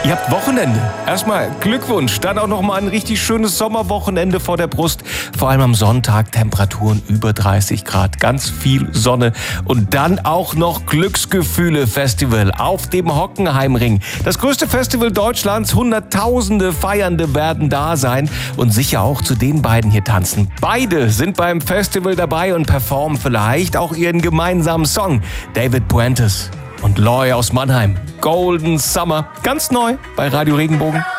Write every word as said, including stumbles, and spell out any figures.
Ihr habt Wochenende. Erstmal Glückwunsch. Dann auch noch mal ein richtig schönes Sommerwochenende vor der Brust. Vor allem am Sonntag Temperaturen über dreißig Grad. Ganz viel Sonne. Und dann auch noch Glücksgefühle-Festival auf dem Hockenheimring. Das größte Festival Deutschlands. Hunderttausende Feiernde werden da sein und sicher auch zu den beiden hier tanzen. Beide sind beim Festival dabei und performen vielleicht auch ihren gemeinsamen Song. David Puentes und Loy aus Mannheim. Golden Summer. Ganz neu bei Radio Regenbogen.